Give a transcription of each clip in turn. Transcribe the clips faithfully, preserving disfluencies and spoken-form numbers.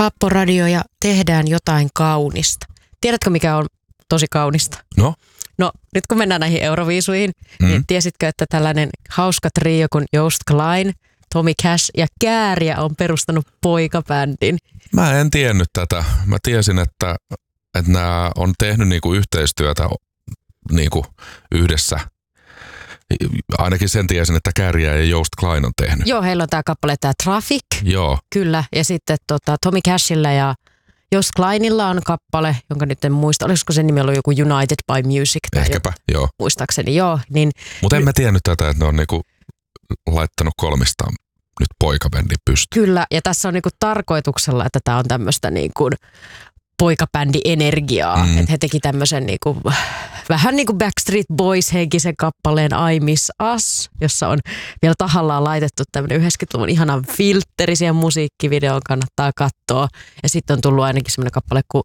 Happoradio ja tehdään jotain kaunista. Tiedätkö, mikä on tosi kaunista? No? No, nyt kun mennään näihin Euroviisuihin, mm. niin tiesitkö, että tällainen hauska trio kuin Joost Klein, Tommy Cash ja Kääriä on perustanut poikabändin? Mä en tiennyt tätä. Mä tiesin, että, että nämä on tehnyt niinku yhteistyötä niinku yhdessä. Ainakin sen tiesin, että Kääriä ja Joost Klein on tehnyt. Joo, heillä on tämä kappale, tämä Traffic. Joo. Kyllä, ja sitten tota, Tommy Cashilla ja Joost Kleinilla on kappale, jonka nyt en muista. Olisiko sen nimi ollut joku United by Music? Tai Ehkäpä, jo, joo. Muistaakseni, joo. Niin, mutta en mä tiennyt tätä, että ne on niinku laittanut kolmistaan nyt poikabändin pystyyn. Kyllä, ja tässä on niinku tarkoituksella, että tämä on tämmöistä niinku poikabändi-energiaa. Mm. Että he teki tämmöisen niinku, vähän niin kuin Backstreet Boys-henkisen kappaleen I Miss Us, jossa on vielä tahallaan laitettu tämmöinen yhdeksänkymmentäluvun ihanan filtteri siihen musiikkivideoon, kannattaa katsoa. Ja sitten on tullut ainakin semmoinen kappale kuin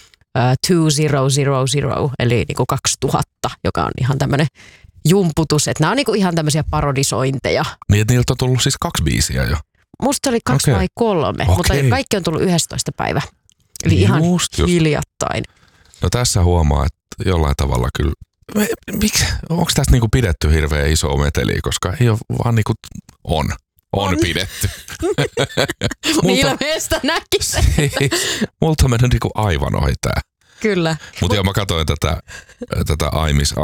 uh, kaksituhatta, eli niinku kaksituhatta, joka on ihan tämmöinen jumputus. Että nämä on niinku ihan tämmöisiä parodisointeja. Niin, että niiltä on tullut siis kaksi biisiä jo? Musta oli kaksi okay. vai kolme, okay. mutta kaikki on tullut yhdestoista päivä. Eli just, ihan just. hiljattain. No tässä huomaa, että jollain tavalla kyllä, me, miksi, onko tästä niinku pidetty hirveän iso meteliä, koska ei ole vaan niinku, on, on, on. pidetty. Ilmeistä näkisi. Multa on mennyt niinku aivan ohi tää. Kyllä. Mutta joo, mä katsoin tätä, tätä I Miss